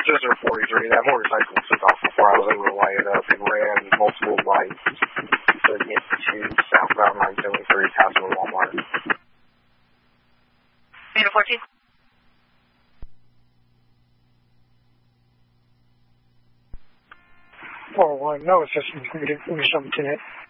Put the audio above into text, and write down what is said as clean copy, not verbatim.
This is 43. That motorcycle took off before I was able to light it up and ran multiple lights to get to southbound 973 past the Walmart. Unit 14. No assistance needed. Give me some, Lieutenant.